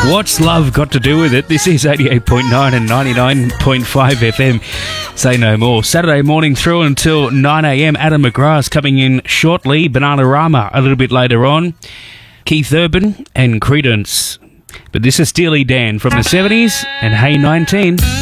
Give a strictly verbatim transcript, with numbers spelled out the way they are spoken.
What's love got to do with it? This is eighty-eight point nine and ninety-nine point five F M. Say no more. Saturday morning through until nine a m. Adam McGrath's coming in shortly. Bananarama a little bit later on. Keith Urban and Credence. But this is Steely Dan from the seventies and Hey nineteen.